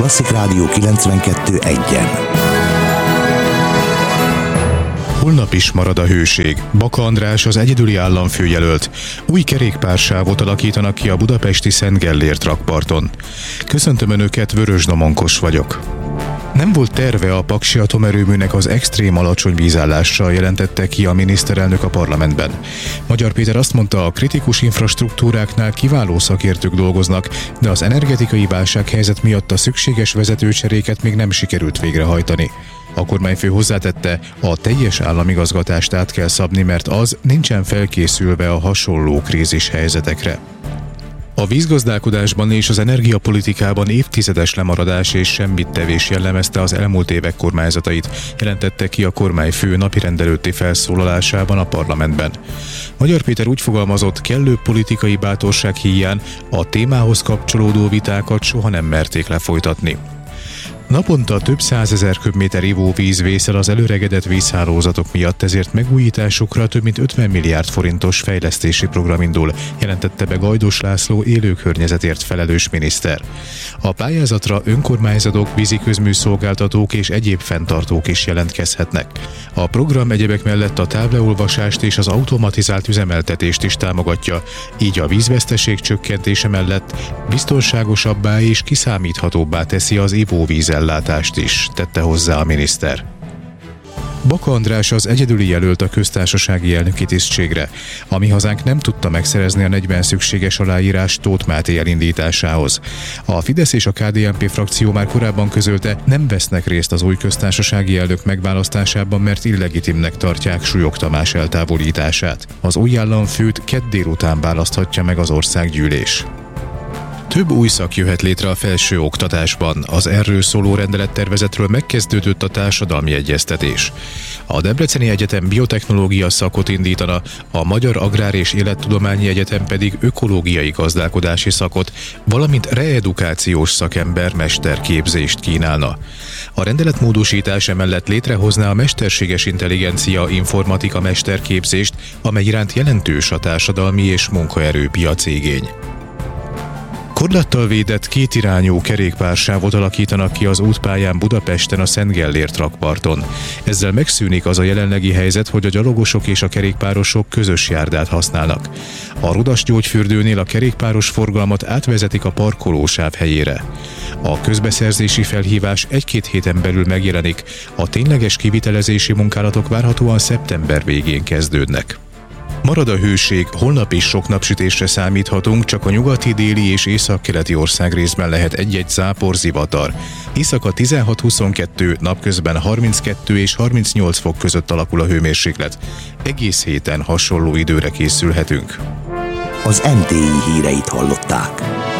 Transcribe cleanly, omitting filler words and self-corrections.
Klasszik Rádió 92.1-en. Holnap is marad a hőség. Baka András az egyedüli államfőjelölt. Új kerékpársávot alakítanak ki a budapesti Szent Gellért rakparton. Köszöntöm Önöket, Vörös Domonkos vagyok. Nem volt terve a paksi atomerőműnek az extrém alacsony vízállással, jelentette ki a miniszterelnök a parlamentben. Magyar Péter azt mondta, a kritikus infrastruktúráknál kiváló szakértők dolgoznak, de az energetikai válsághelyzet miatt a szükséges vezetőcseréket még nem sikerült végrehajtani. A kormányfő hozzátette, a teljes államigazgatást át kell szabni, mert az nincsen felkészülve a hasonló krízis helyzetekre. A vízgazdálkodásban és az energiapolitikában évtizedes lemaradás és semmittevés jellemezte az elmúlt évek kormányzatait, jelentette ki a kormányfő napirend előtti felszólalásában a parlamentben. Magyar Péter úgy fogalmazott, kellő politikai bátorság híján a témához kapcsolódó vitákat soha nem merték lefolytatni. Naponta több 100 000 köbméter ivóvíz vészel az előregedett vízhálózatok miatt, ezért megújításukra több mint 50 milliárd forintos fejlesztési program indul, jelentette be Gajdos László élőkörnyezetért felelős miniszter. A pályázatra önkormányzatok, víziközműszolgáltatók és egyéb fenntartók is jelentkezhetnek. A program egyebek mellett a távleolvasást és az automatizált üzemeltetést is támogatja, így a vízveszteség csökkentése mellett biztonságosabbá és kiszámíthatóbbá teszi az ivóvízellátást is, tette hozzá a miniszter. Baka András az egyedüli jelölt a köztársasági elnöki tisztségre. A Mi Hazánk nem tudta megszerezni a 40 szükséges aláírás Tóth Máté elindításához. A Fidesz és a KDNP frakció már korábban közölte, nem vesznek részt az új köztársasági elnök megválasztásában, mert illegitimnek tartják Súlyog Tamás eltávolítását. Az új államfőt kedd délután választhatja meg az országgyűlés. Több új szak jöhet létre a felső oktatásban. Az erről szóló rendelettervezetről megkezdődött a társadalmi egyeztetés. A Debreceni Egyetem biotechnológia szakot indítana, a Magyar Agrár és Élettudományi Egyetem pedig ökológiai gazdálkodási szakot, valamint reedukációs szakember mesterképzést kínálna. A rendeletmódosítás emellett létrehozná a mesterséges intelligencia informatika mesterképzést, amely iránt jelentős a társadalmi és munkaerőpiaci igény. Korláttal védett kétirányú kerékpársávot alakítanak ki az útpályán Budapesten a Szent Gellért rakparton. Ezzel megszűnik az a jelenlegi helyzet, hogy a gyalogosok és a kerékpárosok közös járdát használnak. A Rudas gyógyfürdőnél a kerékpáros forgalmat átvezetik a parkolósáv helyére. A közbeszerzési felhívás 1-2 héten belül megjelenik, a tényleges kivitelezési munkálatok várhatóan szeptember végén kezdődnek. Marad a hőség, holnap is sok napsütésre számíthatunk, csak a nyugati, déli és északkeleti országrészben lehet egy-egy zápor, zivatar. Éjszaka 16-22, napközben 32 és 38 fok között alakul a hőmérséklet. Egész héten hasonló időre készülhetünk. Az NTI híreit hallották.